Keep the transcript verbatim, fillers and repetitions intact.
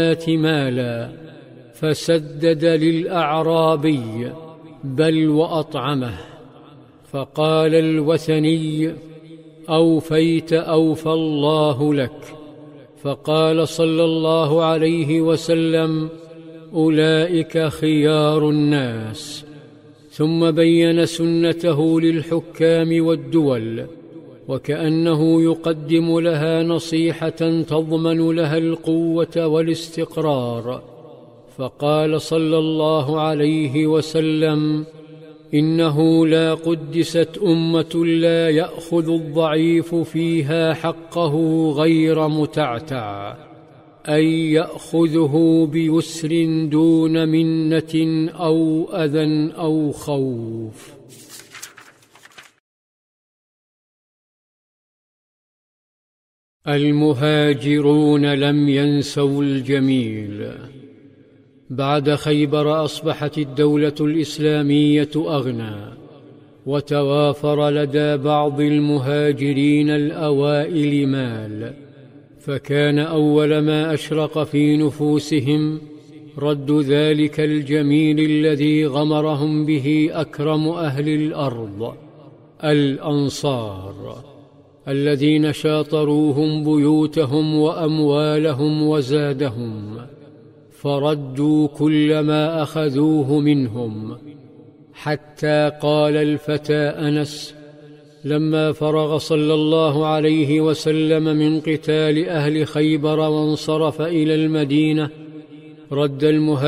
مالا فسدد للأعرابي بل وأطعمه. فقال الوثني: أوفيت أوفى الله لك. فقال صلى الله عليه وسلم: أولئك خيار الناس. ثم بين سنته للحكام والدول، وكأنه يقدم لها نصيحة تضمن لها القوة والاستقرار. فقال صلى الله عليه وسلم: إنه لا قدست أمة لا يأخذ الضعيف فيها حقه غير متعتع، أي يأخذه بيسر دون منة أو أذى أو خوف. المهاجرون لم ينسوا الجميل. بعد خيبر أصبحت الدولة الإسلامية أغنى، وتوافر لدى بعض المهاجرين الأوائل مال، فكان أول ما أشرق في نفوسهم رد ذلك الجميل الذي غمرهم به أكرم أهل الأرض، الأنصار، الذين شاطروهم بيوتهم وأموالهم وزادهم، فردوا كل ما أخذوه منهم. حتى قال الفتى أنس لما فرغ صلى الله عليه وسلم من قتال أهل خيبر وانصرف إلى المدينة: رد المهاجرين